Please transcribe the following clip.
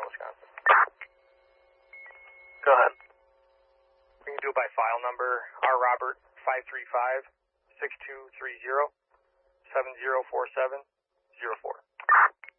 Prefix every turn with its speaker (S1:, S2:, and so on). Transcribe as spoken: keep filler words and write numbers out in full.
S1: Wisconsin.
S2: Go ahead.
S1: We can do it by file number R Robert five three five six two three zero seven zero four seven zero four.